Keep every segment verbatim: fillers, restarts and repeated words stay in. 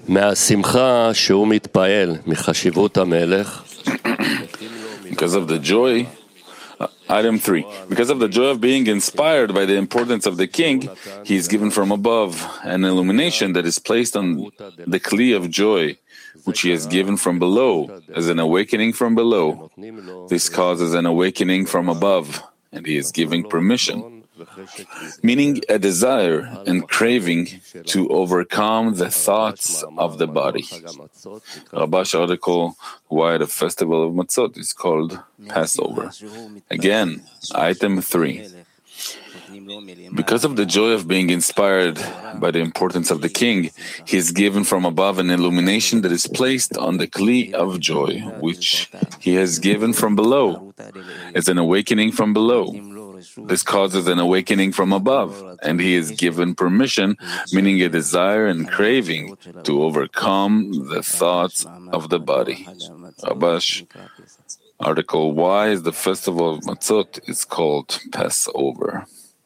מהשמחה שהוא מתפעל מחשיבות המלך. Because of the joy, uh, item three, because of the joy of being inspired by the importance of the king, he is given from above an illumination that is placed on the kli of joy, which he has given from below, as an awakening from below. This causes an awakening from above, and he is giving permission, meaning a desire and craving to overcome the thoughts of the body. Rabash article, why the festival of Matzot is called Passover. Again, item three. Because of the joy of being inspired by the importance of the king, he is given from above an illumination that is placed on the kli of joy, which he has given from below, as an awakening from below. This causes an awakening from above, and he is given permission, meaning a desire and craving to overcome the thoughts of the body. Rabash article, why is the festival of Matzot is called Passover?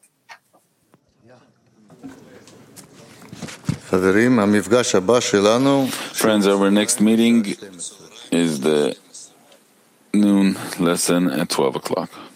Friends, our next meeting is the noon lesson at twelve o'clock.